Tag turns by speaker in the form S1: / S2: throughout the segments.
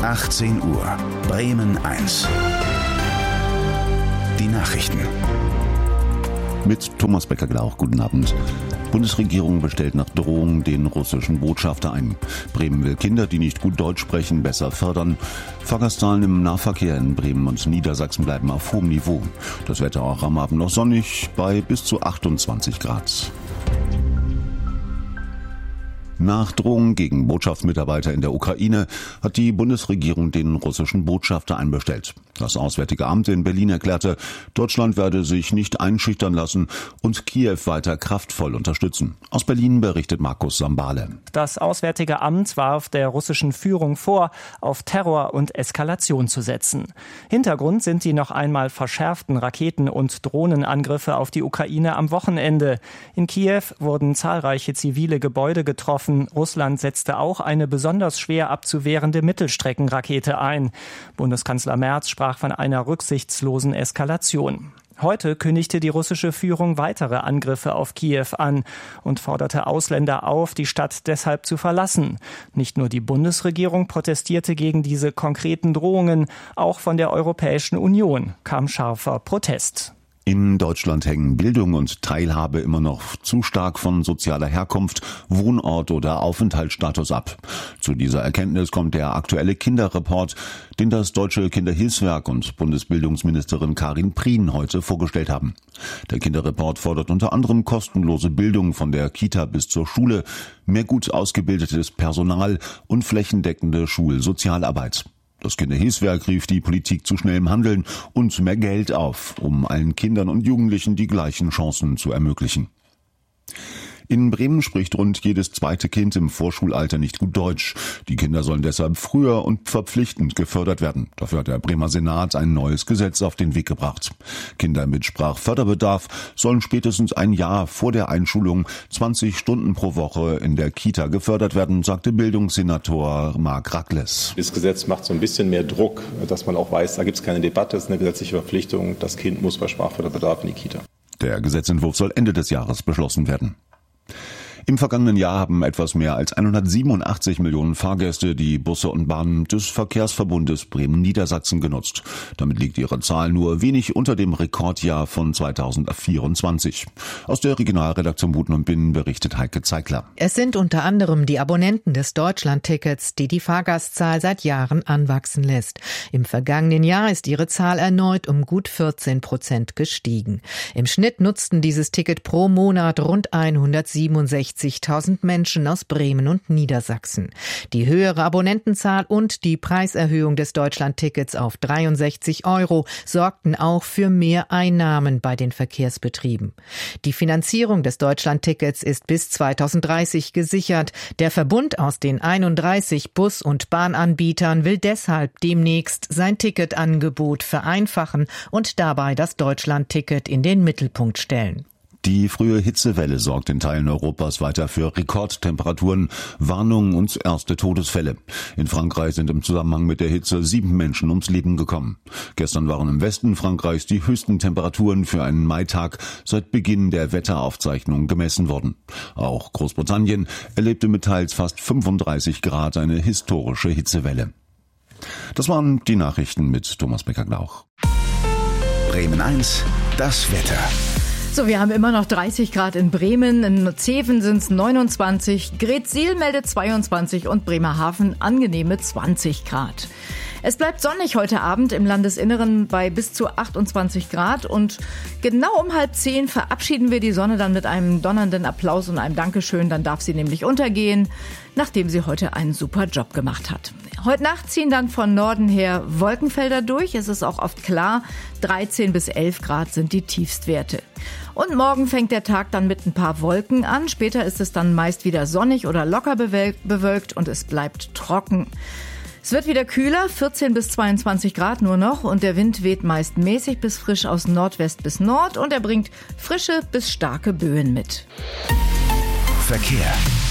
S1: 18 Uhr, Bremen 1. Die Nachrichten.
S2: Mit Thomas Becker-Glauch, guten Abend. Bundesregierung bestellt nach Drohung den russischen Botschafter ein. Bremen will Kinder, die nicht gut Deutsch sprechen, besser fördern. Fahrgastzahlen im Nahverkehr in Bremen und Niedersachsen bleiben auf hohem Niveau. Das Wetter auch am Abend noch sonnig bei bis zu 28 Grad. Nach Drohungen gegen Botschaftsmitarbeiter in der Ukraine hat die Bundesregierung den russischen Botschafter einbestellt. Das Auswärtige Amt in Berlin erklärte, Deutschland werde sich nicht einschüchtern lassen und Kiew weiter kraftvoll unterstützen. Aus Berlin berichtet Markus Sambale.
S3: Das Auswärtige Amt warf der russischen Führung vor, auf Terror und Eskalation zu setzen. Hintergrund sind die noch einmal verschärften Raketen- und Drohnenangriffe auf die Ukraine am Wochenende. In Kiew wurden zahlreiche zivile Gebäude getroffen. Russland setzte auch eine besonders schwer abzuwehrende Mittelstreckenrakete ein. Bundeskanzler Merz sprach von einer rücksichtslosen Eskalation. Heute kündigte die russische Führung weitere Angriffe auf Kiew an und forderte Ausländer auf, die Stadt deshalb zu verlassen. Nicht nur die Bundesregierung protestierte gegen diese konkreten Drohungen, auch von der Europäischen Union kam scharfer Protest.
S2: In Deutschland hängen Bildung und Teilhabe immer noch zu stark von sozialer Herkunft, Wohnort oder Aufenthaltsstatus ab. Zu dieser Erkenntnis kommt der aktuelle Kinderreport, den das Deutsche Kinderhilfswerk und Bundesbildungsministerin Karin Prien heute vorgestellt haben. Der Kinderreport fordert unter anderem kostenlose Bildung von der Kita bis zur Schule, mehr gut ausgebildetes Personal und flächendeckende Schulsozialarbeit. Das Kinderhilfswerk rief die Politik zu schnellem Handeln und mehr Geld auf, um allen Kindern und Jugendlichen die gleichen Chancen zu ermöglichen. In Bremen spricht rund jedes zweite Kind im Vorschulalter nicht gut Deutsch. Die Kinder sollen deshalb früher und verpflichtend gefördert werden. Dafür hat der Bremer Senat ein neues Gesetz auf den Weg gebracht. Kinder mit Sprachförderbedarf sollen spätestens ein Jahr vor der Einschulung 20 Stunden pro Woche in der Kita gefördert werden, sagte Bildungssenator Marc Rackles.
S4: Das Gesetz macht so ein bisschen mehr Druck, dass man auch weiß, da gibt es keine Debatte, es ist eine gesetzliche Verpflichtung, das Kind muss bei Sprachförderbedarf in die Kita.
S2: Der Gesetzentwurf soll Ende des Jahres beschlossen werden. Im vergangenen Jahr haben etwas mehr als 187 Millionen Fahrgäste die Busse und Bahnen des Verkehrsverbundes Bremen-Niedersachsen genutzt. Damit liegt ihre Zahl nur wenig unter dem Rekordjahr von 2024. Aus der Regionalredaktion Buten und Binnen berichtet Heike Zeigler.
S5: Es sind unter anderem die Abonnenten des Deutschland-Tickets, die die Fahrgastzahl seit Jahren anwachsen lässt. Im vergangenen Jahr ist ihre Zahl erneut um gut 14% gestiegen. Im Schnitt nutzten dieses Ticket pro Monat rund 167.000 Menschen aus Bremen und Niedersachsen. Die höhere Abonnentenzahl und die Preiserhöhung des Deutschland-Tickets auf 63 € sorgten auch für mehr Einnahmen bei den Verkehrsbetrieben. Die Finanzierung des Deutschland-Tickets ist bis 2030 gesichert. Der Verbund aus den 31 Bus- und Bahnanbietern will deshalb demnächst sein Ticketangebot vereinfachen und dabei das Deutschland-Ticket in den Mittelpunkt stellen.
S2: Die frühe Hitzewelle sorgt in Teilen Europas weiter für Rekordtemperaturen, Warnungen und erste Todesfälle. In Frankreich sind im Zusammenhang mit der Hitze 7 Menschen ums Leben gekommen. Gestern waren im Westen Frankreichs die höchsten Temperaturen für einen Maitag seit Beginn der Wetteraufzeichnung gemessen worden. Auch Großbritannien erlebte mit teils fast 35 Grad eine historische Hitzewelle. Das waren die Nachrichten mit Thomas Becker-Glauch.
S1: Bremen 1, das Wetter.
S6: So, wir haben immer noch 30 Grad in Bremen, in Zeven sind es 29, Greetsiel meldet 22 und Bremerhaven angenehme 20 Grad. Es bleibt sonnig heute Abend im Landesinneren bei bis zu 28 Grad und genau um 9:30 verabschieden wir die Sonne dann mit einem donnernden Applaus und einem Dankeschön. Dann darf sie nämlich untergehen, nachdem sie heute einen super Job gemacht hat. Heute Nacht ziehen dann von Norden her Wolkenfelder durch. Es ist auch oft klar, 13 bis 11 Grad sind die Tiefstwerte. Und morgen fängt der Tag dann mit ein paar Wolken an. Später ist es dann meist wieder sonnig oder locker bewölkt und es bleibt trocken. Es wird wieder kühler, 14 bis 22 Grad nur noch und der Wind weht meist mäßig bis frisch aus Nordwest bis Nord und er bringt frische bis starke Böen mit.
S1: Verkehr.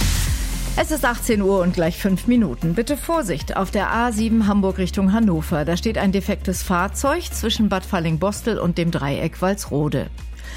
S6: Es ist 18 Uhr und gleich 5 Minuten. Bitte Vorsicht auf der A7 Hamburg Richtung Hannover. Da steht ein defektes Fahrzeug zwischen Bad Falling-Bostel und dem Dreieck Walsrode.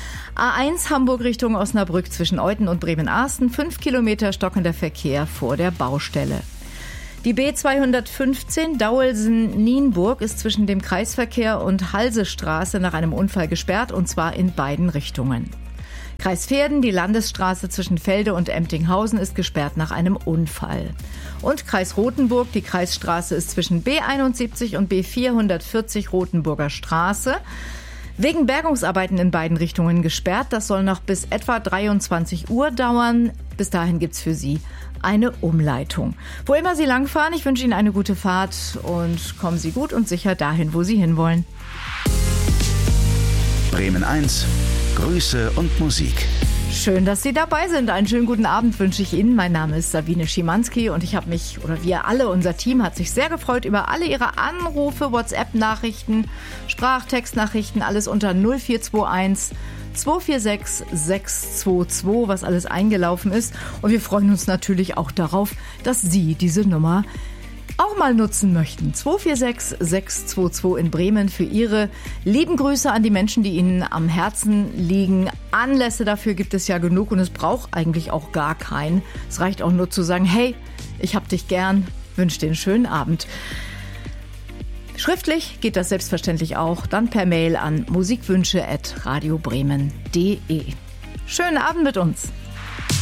S6: A1 Hamburg Richtung Osnabrück zwischen Euten und Bremen-Arsten. 5 Kilometer stockender Verkehr vor der Baustelle. Die B215 Dauelsen-Nienburg ist zwischen dem Kreisverkehr und Halsestraße nach einem Unfall gesperrt, und zwar in beiden Richtungen. Kreis Verden, die Landesstraße zwischen Felde und Emtinghausen ist gesperrt nach einem Unfall. Und Kreis Rothenburg, die Kreisstraße ist zwischen B71 und B440 Rothenburger Straße wegen Bergungsarbeiten in beiden Richtungen gesperrt. Das soll noch bis etwa 23 Uhr dauern. Bis dahin gibt's für Sie eine Umleitung. Wo immer Sie langfahren, ich wünsche Ihnen eine gute Fahrt und kommen Sie gut und sicher dahin, wo Sie hinwollen.
S1: Bremen 1, Grüße und Musik.
S6: Schön, dass Sie dabei sind. Einen schönen guten Abend wünsche ich Ihnen. Mein Name ist Sabine Schimanski und ich habe mich, oder wir alle, unser Team hat sich sehr gefreut über alle Ihre Anrufe, WhatsApp-Nachrichten, Sprachtextnachrichten, alles unter 0421 246 622, was alles eingelaufen ist. Und wir freuen uns natürlich auch darauf, dass Sie diese Nummer auch mal nutzen möchten. 246 622 in Bremen für Ihre lieben Grüße an die Menschen, die Ihnen am Herzen liegen. Anlässe dafür gibt es ja genug und es braucht eigentlich auch gar keinen. Es reicht auch nur zu sagen, hey, ich hab dich gern, wünsche dir einen schönen Abend. Schriftlich geht das selbstverständlich auch, dann per Mail an musikwünsche@radiobremen.de. Schönen Abend mit uns.